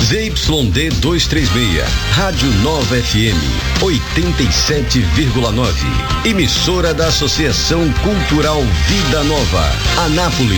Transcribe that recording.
ZYD 236, Rádio Nova FM 87,9. Emissora da Associação Cultural Vida Nova, Anápolis.